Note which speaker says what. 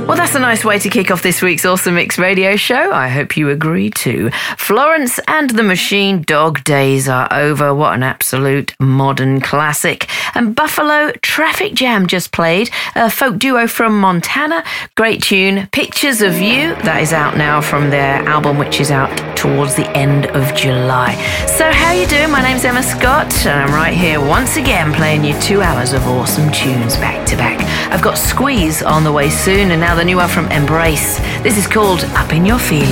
Speaker 1: Well, that's a nice way to kick off this week's Awesome Mix radio show. I hope you agree too. Florence and the Machine, Dog Days Are Over. What an absolute modern classic. And Buffalo Traffic Jam just played. A folk duo from Montana. Great tune. Pictures of You. That is out now from their album, which is out towards the end of July. So how you doing? My name's Emma Scott, and I'm right here once again playing you 2 hours of awesome tunes back to back. I've got Squeeze on the way soon, and now the new one from Embrace. This is called Up in Your Feelings.